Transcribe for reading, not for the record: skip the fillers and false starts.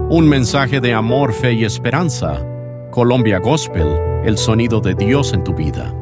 Un mensaje de amor, fe y esperanza. Colombia Gospel, el sonido de Dios en tu vida.